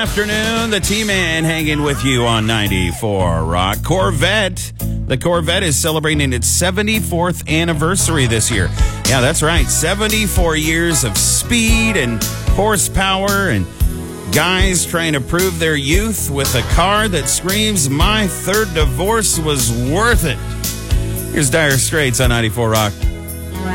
Afternoon, the T-Man hanging with you on 94 Rock. Corvette. The Corvette is celebrating its 74th anniversary this year. Yeah, that's right. 74 years of speed and horsepower and guys trying to prove their youth with a car that screams, "My third divorce was worth it." Here's Dire Straits on 94 Rock.